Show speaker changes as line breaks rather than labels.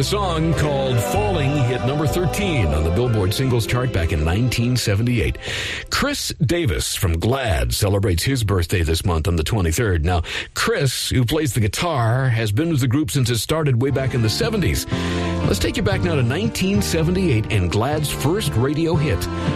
The song called Falling hit number 13 on the Billboard Singles Chart back in 1978. Chris Davis from Glad celebrates his birthday this month on the 23rd. Now, Chris, who plays the guitar, has been with the group since it started way back in the 70s. Let's take you back now to 1978 and Glad's first radio hit.